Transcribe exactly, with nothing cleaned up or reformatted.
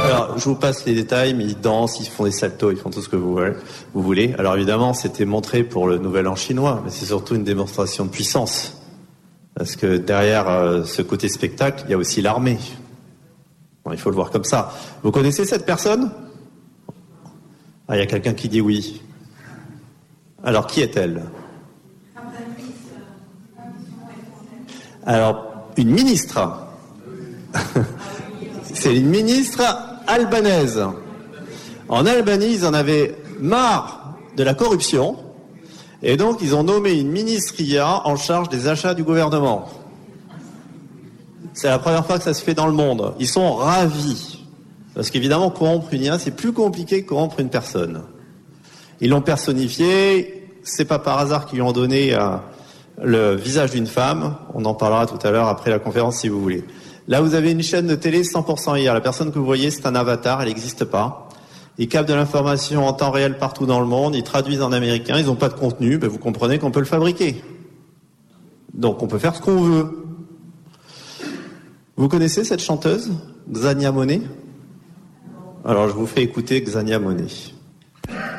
Alors, je vous passe les détails, mais ils dansent, ils font des saltos, ils font tout ce que vous voulez. Vous voulez. Alors évidemment, c'était montré pour le Nouvel An chinois, mais c'est surtout une démonstration de puissance. Parce que derrière euh, ce côté spectacle, il y a aussi l'armée. Bon, il faut le voir comme ça. Vous connaissez cette personne ? Ah, il y a quelqu'un qui dit oui. Alors, qui est-elle ? Alors, une ministre. C'est une ministre albanaise. En Albanie, ils en avaient marre de la corruption. Et donc, ils ont nommé une ministre I A en charge des achats du gouvernement. C'est la première fois que ça se fait dans le monde. Ils sont ravis. Parce qu'évidemment, corrompre une I A, c'est plus compliqué que corrompre une personne. Ils l'ont personnifié. C'est pas par hasard qu'ils lui ont donné euh, le visage d'une femme. On en parlera tout à l'heure après la conférence si vous voulez. Là, vous avez une chaîne de télé cent pour cent I A. La personne que vous voyez, c'est un avatar. Elle n'existe pas. Ils captent de l'information en temps réel partout dans le monde, ils traduisent en américain, ils n'ont pas de contenu, ben vous comprenez qu'on peut le fabriquer. Donc on peut faire ce qu'on veut. Vous connaissez cette chanteuse, Xania Monet ? Alors je vous fais écouter Xania Monet.